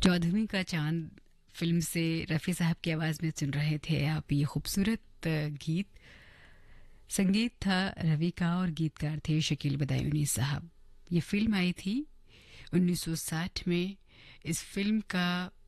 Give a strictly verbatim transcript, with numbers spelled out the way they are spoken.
चौदहवीं का चांद फिल्म से रफ़ी साहब की आवाज़ में सुन रहे थे आप ये खूबसूरत गीत। संगीत था रवि का और गीतकार थे शकील बदायूनी साहब। ये फिल्म आई थी उन्नीस सौ साठ में। इस फिल्म का